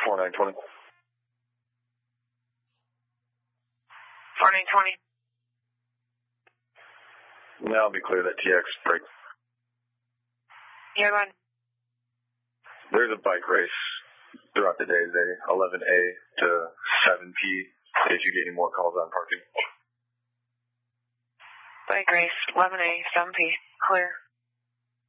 4920. 4920. Now I'll be clear that TX break. Yeah, go ahead. There's a bike race throughout the day today, 11A to 7P, if you get any more calls on parking. Bike race, 11A, 7P. Clear.